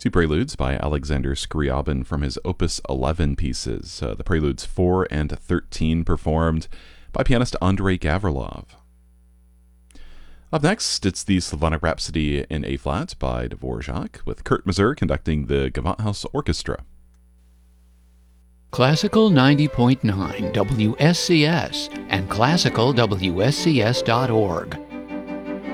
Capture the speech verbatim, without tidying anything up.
Two preludes by Alexander Scriabin from his Opus eleven pieces. Uh, the preludes four and thirteen performed by pianist Andrei Gavrilov. Up next, it's the Slavonic Rhapsody in A-flat by Dvorak, with Kurt Masur conducting the Gewandhaus Orchestra. Classical ninety point nine W S C S and classical W S C S dot org